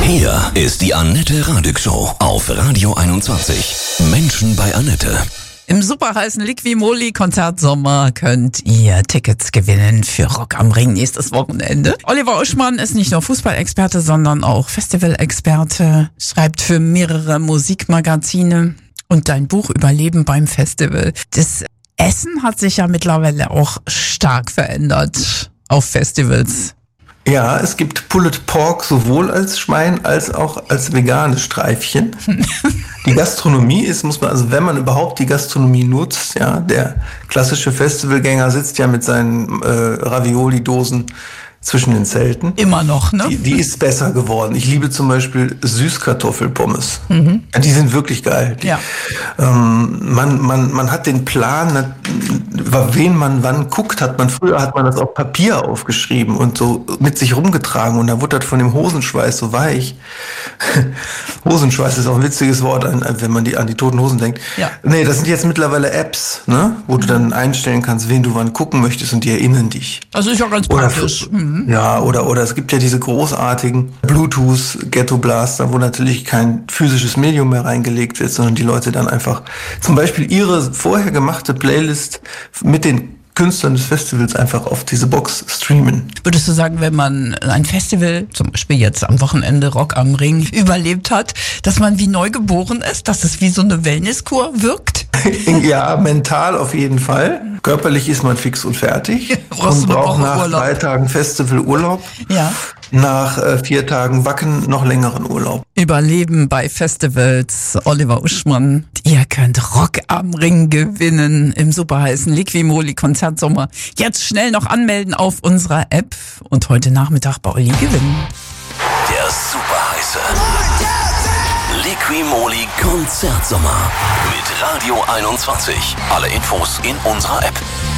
Hier ist die Annette Radig Show auf Radio 21. Menschen bei Annette. Im superheißen Liqui-Moly Konzertsommer könnt ihr Tickets gewinnen für Rock am Ring nächstes Wochenende. Oliver Uschmann ist nicht nur Fußballexperte, sondern auch Festivalexperte, schreibt für mehrere Musikmagazine und dein Buch Überleben beim Festival. Das Essen hat sich ja mittlerweile auch stark verändert auf Festivals. Ja, es gibt Pulled Pork sowohl als Schwein als auch als veganes Streifchen. Die Gastronomie ist, also wenn man überhaupt die Gastronomie nutzt, ja, der klassische Festivalgänger sitzt ja mit seinen Ravioli-Dosen zwischen den Zelten. Immer noch, ne? Die ist besser geworden. Ich liebe zum Beispiel Süßkartoffelpommes. Ja, die sind wirklich geil. Ja. Man hat den Plan, über wen man wann guckt, früher hat man das auf Papier aufgeschrieben und so mit sich rumgetragen und da wurde das von dem Hosenschweiß so weich. Hosenschweiß ist auch ein witziges Wort, wenn man an die Toten Hosen denkt. Ja. Nee, das sind jetzt mittlerweile Apps, ne, wo du dann einstellen kannst, wen du wann gucken möchtest und die erinnern dich. Das ist ja ganz praktisch. Ja, oder es gibt ja diese großartigen Bluetooth-Ghetto-Blaster, wo natürlich kein physisches Medium mehr reingelegt wird, sondern die Leute dann einfach zum Beispiel ihre vorher gemachte Playlist mit den Künstlern des Festivals einfach auf diese Box streamen. Würdest du sagen, wenn man ein Festival, zum Beispiel jetzt am Wochenende Rock am Ring, überlebt hat, dass man wie neu geboren ist, dass es wie so eine Wellnesskur wirkt? Ja, mental auf jeden Fall. Körperlich ist man fix und fertig und braucht nach 3 Tagen Festivalurlaub, ja, nach 4 Tagen Wacken noch längeren Urlaub. Überleben bei Festivals, Oliver Uschmann. Ihr könnt Rock am Ring gewinnen im superheißen Liqui-Moly Konzertsommer. Jetzt schnell noch anmelden auf unserer App und heute Nachmittag bei Olli gewinnen. Der superheiße Liqui-Moly Konzertsommer mit Radio 21. Alle Infos in unserer App.